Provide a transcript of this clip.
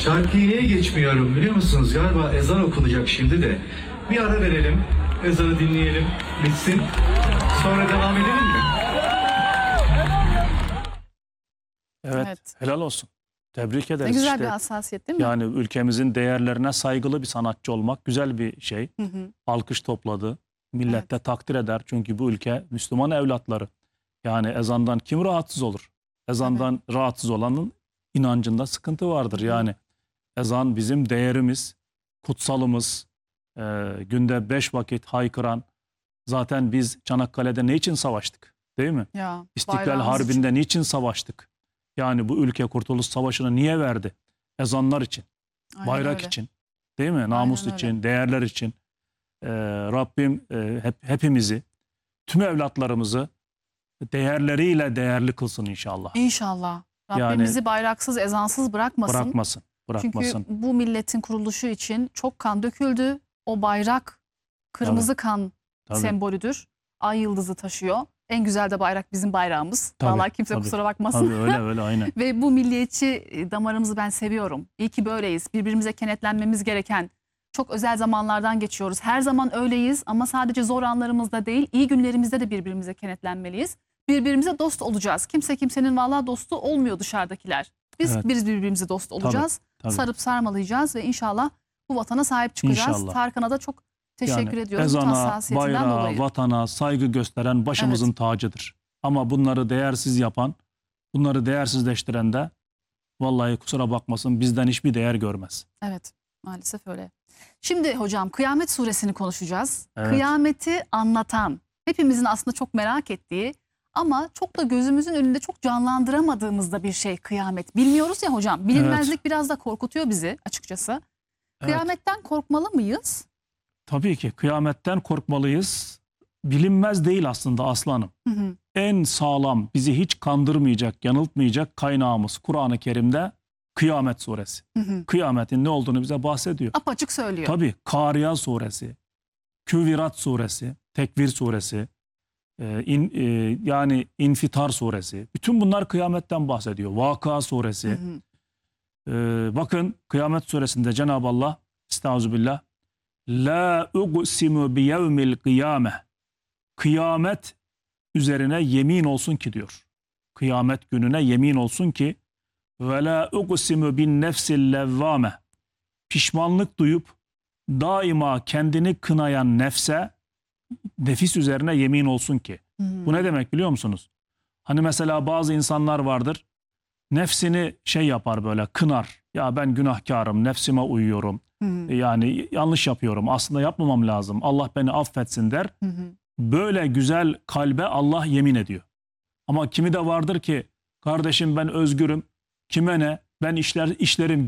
Şarkıyı niye geçmiyorum biliyor musunuz? Galiba ezan okunacak şimdi de. Bir ara verelim, ezanı dinleyelim, bitsin. Sonra devam edelim mi? Evet. Helal olsun. Tebrik ederiz. Ne güzel işte. bir hassasiyet değil mi? Yani ülkemizin değerlerine saygılı bir sanatçı olmak güzel bir şey. Hı hı. Alkış topladı. Millet de takdir eder. Çünkü bu ülke Müslüman evlatları. Yani ezandan kim rahatsız olur? Ezandan rahatsız olanın inancında sıkıntı vardır. Yani ezan bizim değerimiz, kutsalımız. Günde 5 vakit haykıran. Zaten biz Çanakkale'de ne için savaştık? Değil mi? Ya, İstiklal bayrağımız Harbi'nde için. niçin savaştık? Yani bu ülke Kurtuluş Savaşı'nı niye verdi? Ezanlar için, Aynen bayrak öyle. için, değil mi? Namus Aynen için, öyle. değerler için. Rabbim hepimizi, tüm evlatlarımızı değerleriyle değerli kılsın inşallah. İnşallah. Rabbim Yani- bizi bayraksız, ezansız bırakmasın. Bırakmasın, bırakmasın. Çünkü bu milletin kuruluşu için çok kan döküldü. O bayrak kırmızı kan Tabii. sembolüdür. Ay yıldızı taşıyor. En güzel de bayrak bizim bayrağımız. Tabii, Vallahi kimse tabii. kusura bakmasın. Tabii öyle aynen. Ve bu milliyetçi damarımızı ben seviyorum. İyi ki böyleyiz. Birbirimize kenetlenmemiz gereken çok özel zamanlardan geçiyoruz. Her zaman öyleyiz ama sadece zor anlarımızda değil, iyi günlerimizde de birbirimize kenetlenmeliyiz. Birbirimize dost olacağız. Kimse kimsenin vallahi dostu olmuyor dışarıdakiler. Biz Evet. birbirimize dost olacağız. Tabii. Sarıp sarmalayacağız ve inşallah bu vatana sahip çıkacağız. İnşallah. Tarkan'a da çok teşekkür ediyoruz. Bu Ezana, hassasiyetinden bayrağa, dolayı. vatana saygı gösteren başımızın tacıdır. Ama bunları değersiz yapan, bunları değersizleştiren de vallahi kusura bakmasın bizden hiçbir değer görmez. Evet, maalesef öyle. Şimdi hocam Kıyamet Suresini konuşacağız. Evet. Kıyameti anlatan, hepimizin aslında çok merak ettiği ama çok da gözümüzün önünde çok canlandıramadığımız da bir şey kıyamet. Bilmiyoruz ya hocam, bilinmezlik biraz da korkutuyor bizi açıkçası. Evet. Kıyametten korkmalı mıyız? Tabii ki kıyametten korkmalıyız. Bilinmez değil aslında aslanım. Hı hı. En sağlam, bizi hiç kandırmayacak, yanıltmayacak kaynağımız Kur'an-ı Kerim'de Kıyamet Suresi. Hı hı. Kıyametin ne olduğunu bize bahsediyor. Apaçık söylüyor. Tabii Kariya Suresi, Küvirat Suresi, Tekvir Suresi, yani İnfitar Suresi. Bütün bunlar kıyametten bahsediyor. Vakıa Suresi. Hı hı. Bakın Kıyamet Suresinde Cenab-ı Allah Estağfirullah La uqsimu bi yevmil kıyame. Kıyamet üzerine yemin olsun ki diyor. Kıyamet gününe yemin olsun ki ve la uqsimu bin nefsil levvame. Pişmanlık duyup daima kendini kınayan nefis üzerine yemin olsun ki. Hı hı. Bu ne demek biliyor musunuz? Hani mesela bazı insanlar vardır. Nefsini yapar böyle kınar. Ya ben günahkarım, nefsime uyuyorum. Hı hı. Yani yanlış yapıyorum. Aslında yapmamam lazım. Allah beni affetsin der. Hı hı. Böyle güzel kalbe Allah yemin ediyor. Ama kimi de vardır ki kardeşim ben özgürüm. Kime ne? Ben işlerim